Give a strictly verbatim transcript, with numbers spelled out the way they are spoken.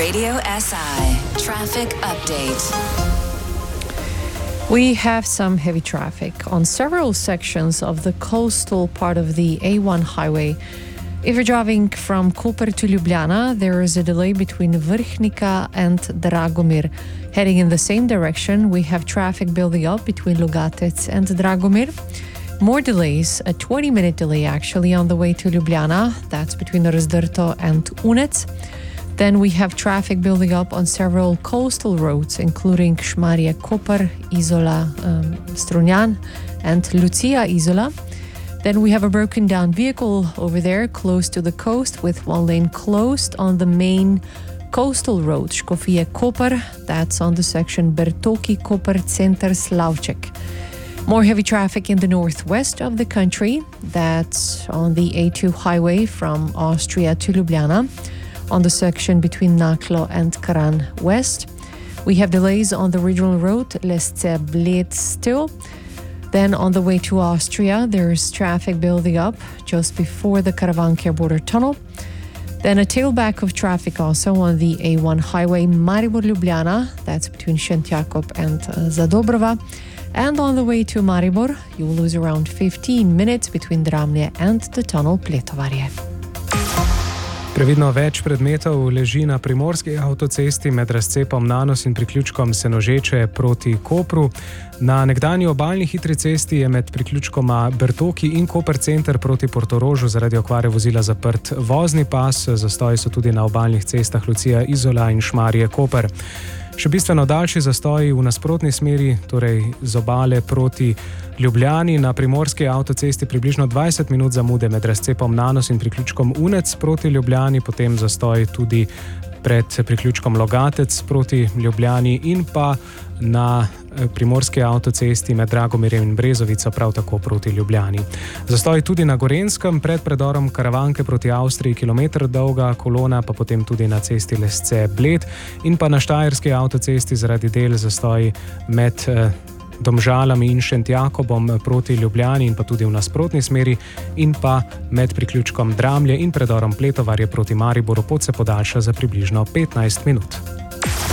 Radio S I Traffic Update. We have some heavy traffic on several sections of the coastal part of the A one highway. If you're driving from Koper to Ljubljana, there is a delay between Vrhnika and Dragomir. Heading in the same direction, we have traffic building up between Logatec and Dragomir. More delays, a twenty-minute delay actually on the way to Ljubljana. That's between Razdrto and Unec. Then we have traffic building up on several coastal roads, including Šmarje Koper, Izola, um, Strunjan, and Lucia Izola. Then we have a broken down vehicle over there close to the coast with one lane closed on the main coastal road, Škofje Koper. That's on the section Bertoki Koper Center Slavček. More heavy traffic in the northwest of the country. That's on the A two highway from Austria to Ljubljana, on the section between Naklo and Kranj West. We have delays on the regional road Lesce-Bled still. Then on the way to Austria, there's traffic building up just before the Karavanke border tunnel. Then a tailback of traffic also on the A one highway Maribor-Ljubljana. That's between Šentjakov and uh, Zadobrova. And on the way to Maribor, you will lose around fifteen minutes between Dramlje and the tunnel Pletovarje. Previdno več predmetov leži na primorski avtocesti med razcepom Nanos in priključkom Senožeče proti Kopru. Na nekdanji obalni hitri cesti je med priključkoma Bertoki in Koper Center proti Portorožu zaradi okvare vozila zaprt vozni pas. Zastoji so tudi na obalnih cestah Lucija Izola in Šmarje Koper. Še bistveno daljši zastoji v nasprotni smeri, torej z obale proti Ljubljani, na primorski avtocesti približno dvajset minut zamude med razcepom Nanos in priključkom Unec proti Ljubljani, potem zastoj tudi pred priključkom Logatec proti Ljubljani in pa na primorski avtocesti med Dragomirjem in Brezovico prav tako proti Ljubljani. Zastoj tudi na Gorenjskem pred predorom Karavanke proti Avstriji, kilometer dolga kolona, pa potem tudi na cesti Lesce-Bled in pa na Štajerski avtocesti zaradi del zastoj med eh, Domžalami in Šentjakobom proti Ljubljani in pa tudi v nasprotni smeri in pa med priključkom Dramlje in predorom Pletovarje proti Mariboru pot se podaljša za približno petnajst minut.